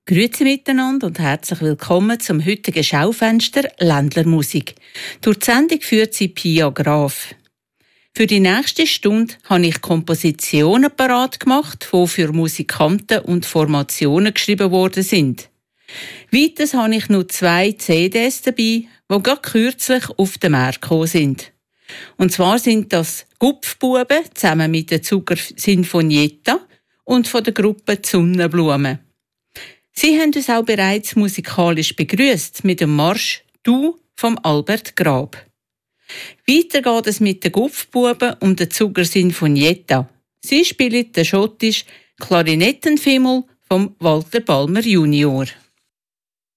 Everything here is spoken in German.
Grüezi miteinander und herzlich willkommen zum heutigen Schaufenster Ländlermusik. Durch die Sendung führt sie Pia Graf. Für die nächste Stunde habe ich Kompositionen parat gemacht, die für Musikanten und Formationen geschrieben worden sind. Weiters habe ich noch 2 CDs dabei, die gerade kürzlich auf den Markt gekommen sind. Und zwar sind das Gupfbuben zusammen mit der Zucker Sinfonietta und von der Gruppe die Sonnenblumen. Sie haben uns auch bereits musikalisch begrüßt mit dem Marsch «Du» vom Albert Grab. Weiter geht es mit den Gupfbuben und der Zucker Sinfonietta. Sie spielen den schottischen Klarinettenfimmel vom Walter Balmer Junior.